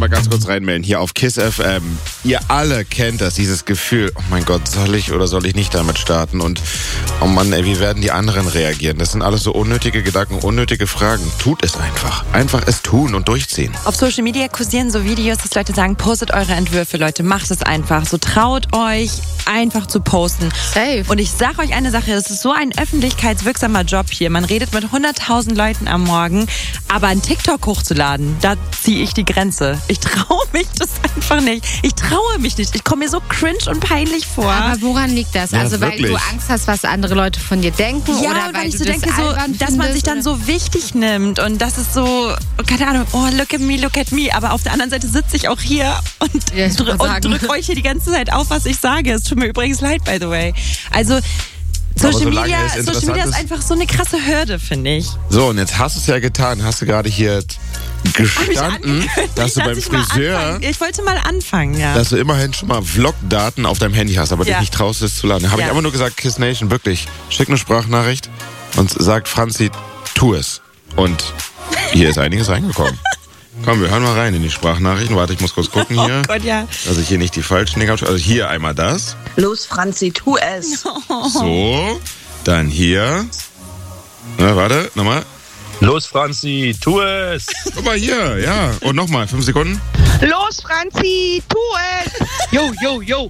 mal ganz kurz reinmelden hier auf KISS FM. Ihr alle kennt das, dieses Gefühl, oh mein Gott, soll ich oder soll ich nicht damit starten? Und oh Mann, ey, wie werden die anderen reagieren? Das sind alles so unnötige Gedanken, unnötige Fragen. Tut es einfach. Einfach es tun und durchziehen. Auf Social Media kursieren so Videos, dass Leute sagen, postet eure Entwürfe, Leute, macht es einfach. So traut euch, einfach zu posten. Safe. Und ich sag euch eine Sache, das ist so ein öffentlichkeitswirksamer Job hier. Man redet mit 100.000 Leuten am Morgen, aber einen TikTok hochzuladen, da ziehe ich die Grenze. Ich traue mich das einfach nicht. Ich traue mich nicht. Ich komme mir so cringe und peinlich vor. Aber woran liegt das? Ja, Also weil wirklich. du Angst hast, was andere Leute von dir denken? Ja, oder weil ich so du denke, das so, albern dass man findest, sich dann oder? so wichtig nimmt und das ist so, keine Ahnung, oh, look at me. Aber auf der anderen Seite sitze ich auch hier und, Ja, ich wollte sagen. drück euch hier die ganze Zeit auf, was ich sage. Es tut mir übrigens leid, by the way. Also Social solange es Media interessant ist ist- einfach so eine krasse Hürde, finde ich. So, und jetzt hast du es ja getan. Hast du gerade hier Hab ich gestanden, dass du beim ich mal Friseur, anfangen. Ich wollte mal anfangen, ja. dass du immerhin schon mal Vlog-Daten auf deinem Handy hast, aber dich Ja. nicht traust, es zu laden. Habe ich Ja. einfach nur gesagt, Kiss Nation, wirklich, schick eine Sprachnachricht und sagt Franzi, tu es. Und hier ist einiges reingekommen. Komm, wir hören mal rein in die Sprachnachrichten. Warte, ich muss kurz gucken hier, Oh Gott, ja. dass ich hier nicht die falschen Dinge habe. Also hier einmal das. Los, Franzi, tu es. So, dann hier. Na, warte, nochmal. Los, Franzi, tu es! Guck mal hier, ja. Und nochmal, 5 Sekunden. Los, Franzi, tu es. Yo, yo, yo!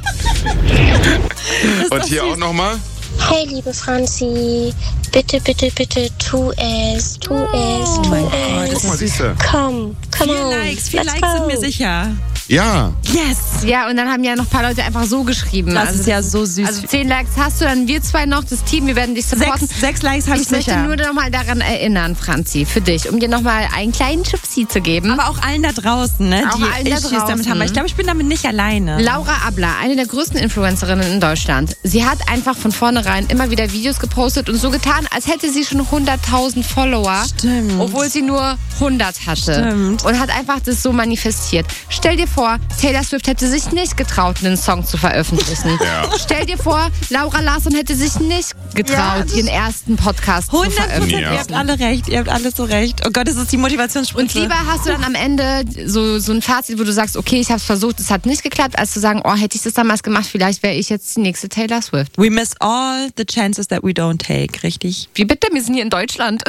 Und hier auch nochmal. Hey, liebe Franzi, bitte, bitte, bitte, tu es, tu es, tu es. Guck mal, siehst du. Come 4 on, Likes let's sind go. mir sicher. Ja. Yes. Ja, und dann haben ja noch ein paar Leute einfach so geschrieben. Das ist ja so süß. Also 10 Likes hast du, dann wir zwei noch, das Team, wir werden dich supporten. 6 Likes habe ich Ich möchte sicher. nur noch mal daran erinnern, Franzi, für dich, um dir noch mal einen kleinen Schubsi zu geben. Aber auch allen da draußen, ne, Auch die allen da Issues damit draußen. haben. Aber ich glaube, ich bin damit nicht alleine. Laura Abler, eine der größten Influencerinnen in Deutschland. Sie hat einfach von vornherein immer wieder Videos gepostet und so getan, als hätte sie schon 100.000 Follower. Stimmt. Obwohl sie nur 100 hatte. Stimmt. Und hat einfach das so manifestiert. Stell dir vor, Taylor Swift hätte sich nicht getraut, einen Song zu veröffentlichen. Ja. Stell dir vor, Laura Larsson hätte sich nicht getraut, ihren ersten Podcast zu 100%, veröffentlichen. ihr habt alle recht, ihr habt alles so recht. Oh Gott, das ist die Motivationsspritze. Und lieber hast du dann am Ende so ein Fazit, wo du sagst, okay, ich habe es versucht, es hat nicht geklappt, als zu sagen, oh, hätte ich das damals gemacht, vielleicht wäre ich jetzt die nächste Taylor Swift. We miss all the chances that we don't take, richtig? Wie bitte? Wir sind hier in Deutschland.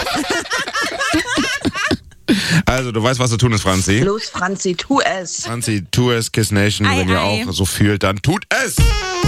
Also, du weißt, was zu tun ist, Franzi. Los, Franzi, tu es. Franzi, tu es, Kiss Nation. Ei, Wenn ihr ei. auch so fühlt, dann tut es!